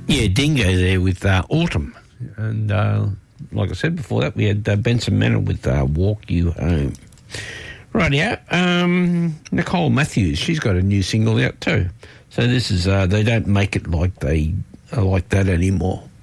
Yeah, Dingo there with Autumn. And like I said before that, we had Benson Manor with Walk You Home. Rightio. Nicole Matthews, she's got a new single out too. So this is They Don't Make It Like They Are Like That Anymore.